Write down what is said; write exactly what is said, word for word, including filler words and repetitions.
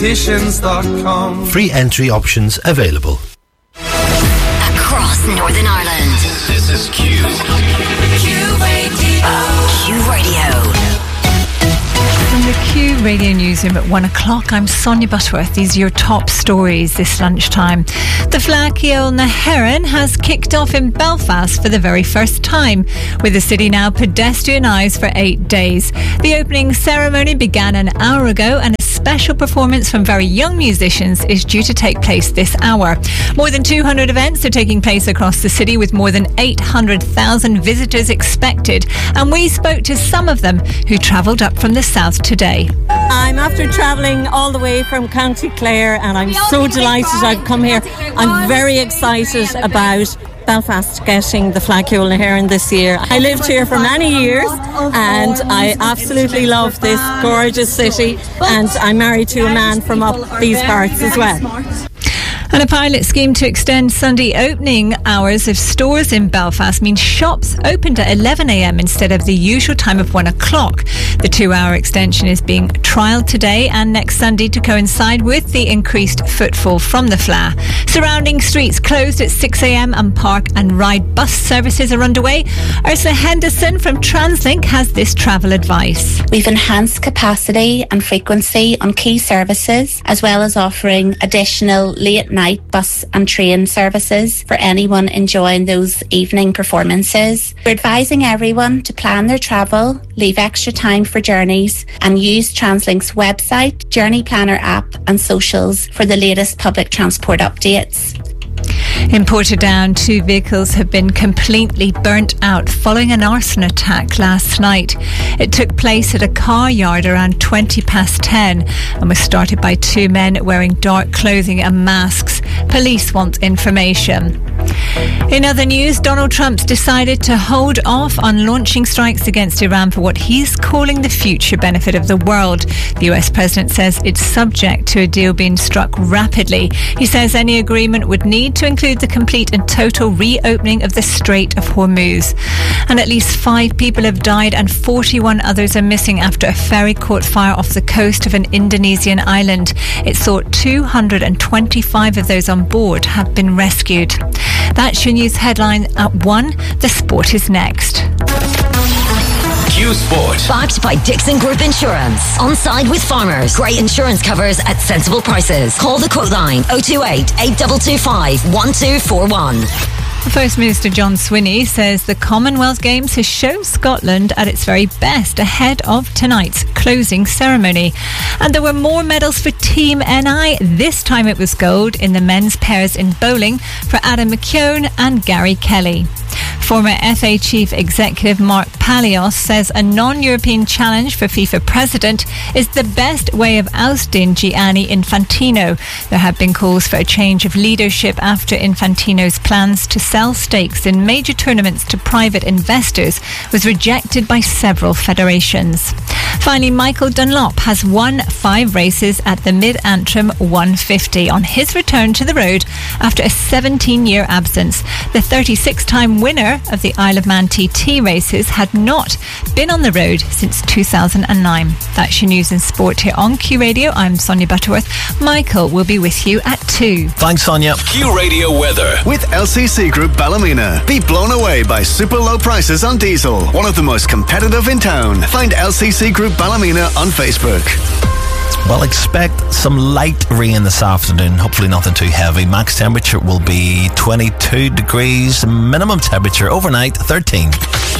Conditions dot com. Free entry options available. Across Northern Ireland. This is Q. Q Radio. Q Radio. From the Q Radio Newsroom at one o'clock, I'm Sonia Butterworth. These are your top stories this lunchtime. The Fleadh Cheoil na hÉireann has kicked off in Belfast for the very first time, with the city now pedestrianised for eight days. The opening ceremony began an hour ago, and a special performance from very young musicians is due to take place this hour. More than two hundred events are taking place across the city, with more than eight hundred thousand visitors expected. And we spoke to some of them who travelled up from the south today. I'm after travelling all the way from County Clare, and I'm so delighted I've come here. I'm very excited about Belfast getting the Fleadh Cheoil na hÉireann this year. I lived here for many years and I absolutely love this gorgeous city, and I'm married to a man from up these parts as well. And a pilot scheme to extend Sunday opening hours of stores in Belfast means shops opened at eleven a.m. instead of the usual time of one o'clock. The two-hour extension is being trialled today and next Sunday to coincide with the increased footfall from the Fleadh. Surrounding streets closed at six a.m. and park and ride bus services are underway. Ursula Henderson from Translink has this travel advice. We've enhanced capacity and frequency on key services, as well as offering additional late night bus and train services for anyone enjoying those evening performances. We're advising everyone to plan their travel, leave extra time for journeys, and use Translink's website, Journey Planner app and socials for the latest public transport updates. In Portadown, two vehicles have been completely burnt out following an arson attack last night. It took place at a car yard around twenty past ten and was started by two men wearing dark clothing and masks. Police want information. In other news, Donald Trump's decided to hold off on launching strikes against Iran for what he's calling the future benefit of the world. The U S president says it's subject to a deal being struck rapidly. He says any agreement would need to include the complete and total reopening of the Strait of Hormuz. And at least five people have died and forty-one others are missing after a ferry caught fire off the coast of an Indonesian island. It's thought two hundred twenty-five of those on board have been rescued. That's your news headline at one. The sport is next. Q Sport. Backed by Dixon Group Insurance. On side with farmers. Great insurance covers at sensible prices. Call the quote line oh two eight, eight two two five, one two four one. First Minister John Swinney says the Commonwealth Games has shown Scotland at its very best ahead of tonight's closing ceremony. And there were more medals for Team N I. This time it was gold in the men's pairs in bowling for Adam McKeown and Gary Kelly. Former F A Chief Executive Mark Palios says a non-European challenge for FIFA President is the best way of ousting Gianni Infantino. There have been calls for a change of leadership after Infantino's plans to sell stakes in major tournaments to private investors was rejected by several federations. Finally, Michael Dunlop has won five races at the Mid-Antrim one fifty on his return to the road after a seventeen-year absence. The thirty-six-time winner of the Isle of Man T T races had not been on the road since two thousand nine. That's your news and sport here on Q Radio. I'm Sonia Butterworth. Michael will be with you at two. Thanks, Sonia. Q Radio weather. With L C C Group Ballymena. Be blown away by super low prices on diesel. One of the most competitive in town. Find L C C Group Ballymena on Facebook. Well, expect some light rain this afternoon, hopefully nothing too heavy. Max temperature will be twenty-two degrees, minimum temperature overnight thirteen.